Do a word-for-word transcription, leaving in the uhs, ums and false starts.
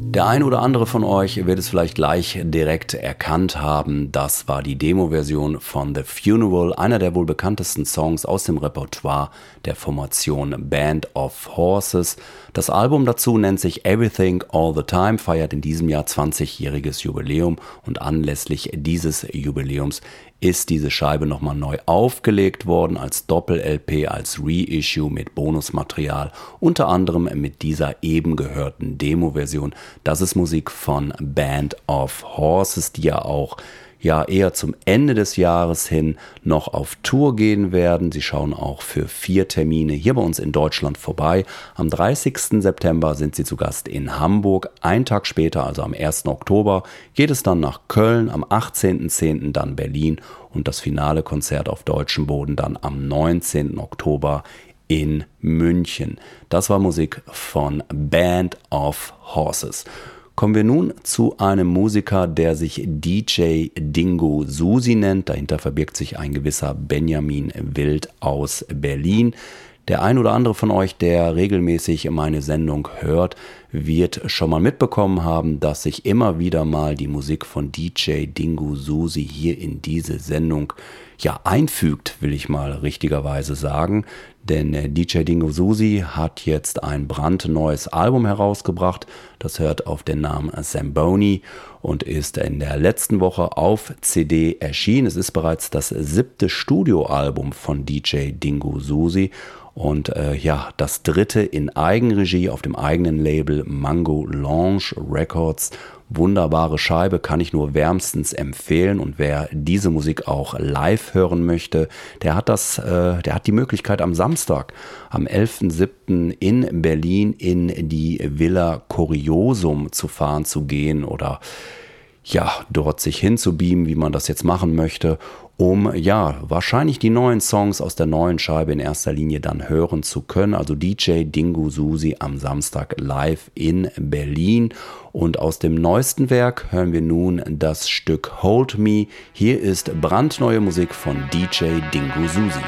Der ein oder andere von euch wird es vielleicht gleich direkt erkannt haben. Das war die Demo-Version von The Funeral, einer der wohl bekanntesten Songs aus dem Repertoire der Formation Band of Horses. Das Album dazu nennt sich Everything All the Time, feiert in diesem Jahr zwanzigjähriges Jubiläum und anlässlich dieses Jubiläums ist diese Scheibe nochmal neu aufgelegt worden als Doppel-L P, als Reissue mit Bonusmaterial, unter anderem mit dieser eben gehörten Demo-Version. Das ist Musik von Band of Horses, die ja auch ja eher zum Ende des Jahres hin noch auf Tour gehen werden. Sie schauen auch für vier Termine hier bei uns in Deutschland vorbei. Am dreißigsten September sind sie zu Gast in Hamburg. Einen Tag später, also am ersten Oktober, geht es dann nach Köln, am achtzehnten zehnten dann Berlin und das finale Konzert auf deutschem Boden dann am neunzehnten Oktober in München. Das war Musik von Band of Horses. Kommen wir nun zu einem Musiker, der sich D J Dingo Susi nennt. Dahinter verbirgt sich ein gewisser Benjamin Wild aus Berlin. Der ein oder andere von euch, der regelmäßig meine Sendung hört, wird schon mal mitbekommen haben, dass sich immer wieder mal die Musik von D J Dingo Susi hier in diese Sendung ja einfügt, will ich mal richtigerweise sagen. Denn D J Dingo Susi hat jetzt ein brandneues Album herausgebracht. Das hört auf den Namen Zamboni und ist in der letzten Woche auf C D erschienen. Es ist bereits das siebte Studioalbum von D J Dingo Susi. Und äh, ja, das dritte in Eigenregie auf dem eigenen Label Mango Lounge Records. Wunderbare Scheibe, kann ich nur wärmstens empfehlen. Und wer diese Musik auch live hören möchte, der hat das, äh, der hat die Möglichkeit am Samstag, am elften siebten in Berlin in die Villa Curiosum zu fahren, zu gehen oder ja, dort sich hinzubeamen, wie man das jetzt machen möchte, um ja, wahrscheinlich die neuen Songs aus der neuen Scheibe in erster Linie dann hören zu können. Also D J Dingo Susi am Samstag live in Berlin. Und aus dem neuesten Werk hören wir nun das Stück Hold Me. Hier ist brandneue Musik von D J Dingo Susi.